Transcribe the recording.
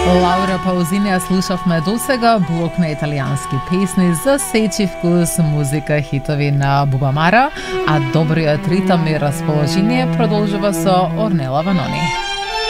Лаура Паузини ја слушавме досега, блок на италијански песни за сечи вкус, музика, хитови на Бубамара, а добриот ритам и расположение продолжува со Орнела Ванони.